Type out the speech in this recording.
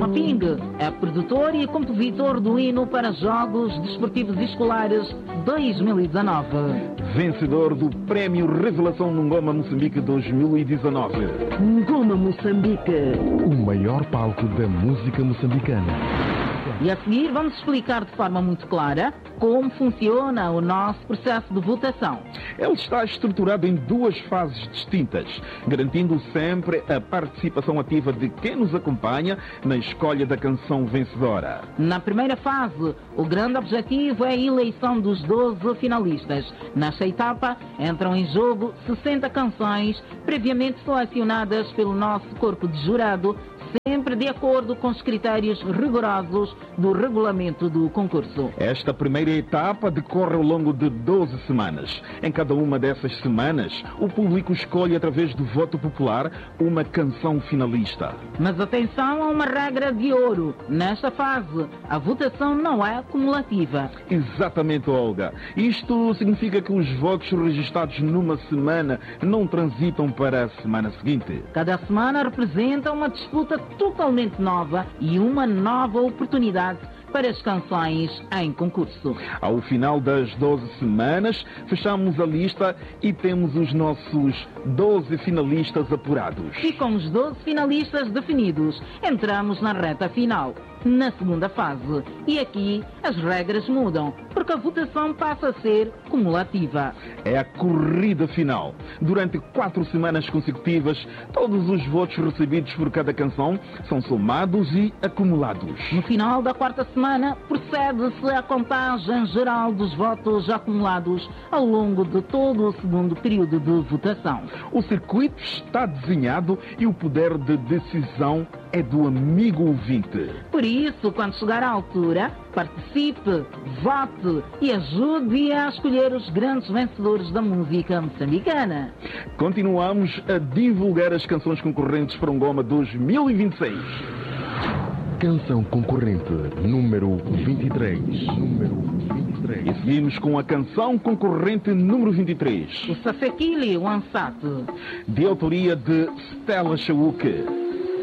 Maping é produtor e compositor do hino para Jogos Desportivos Escolares 2019. Vencedor do Prémio Revelação Ngoma Moçambique 2019. Ngoma Moçambique, o maior palco da música moçambicana. E a seguir vamos explicar de forma muito clara como funciona o nosso processo de votação. Ele está estruturado em duas fases distintas, garantindo sempre a participação ativa de quem nos acompanha na escolha da canção vencedora. Na primeira fase, o grande objetivo é a eleição dos 12 finalistas. Nesta etapa, entram em jogo 60 canções previamente selecionadas pelo nosso corpo de jurado, sempre de acordo com os critérios rigorosos do regulamento do concurso. Esta primeira etapa decorre ao longo de 12 semanas. Em cada uma dessas semanas, o público escolhe, através do voto popular, uma canção finalista. Mas atenção a uma regra de ouro. Nesta fase, a votação não é acumulativa. Exatamente, Olga. Isto significa que os votos registrados numa semana não transitam para a semana seguinte. Cada semana representa uma disputa totalmente nova e uma nova oportunidade para as canções em concurso. Ao final das 12 semanas, fechamos a lista e temos os nossos 12 finalistas apurados. E com os 12 finalistas definidos, entramos na reta final, na segunda fase. E aqui as regras mudam, porque a votação passa a ser cumulativa. É a corrida final. Durante 4 semanas consecutivas, todos os votos recebidos por cada canção são somados e acumulados. No final da quarta semana, procede-se à contagem geral dos votos acumulados ao longo de todo o segundo período de votação. O circuito está desenhado e o poder de decisão é do amigo ouvinte. Por isso, quando chegar à altura, participe, vote e ajude a escolher os grandes vencedores da música moçambicana. Continuamos a divulgar as canções concorrentes para o Ngoma 2026. Canção concorrente número 23. E seguimos com a canção concorrente número 23. O Safekili Wansat, de autoria de Stella Chauke.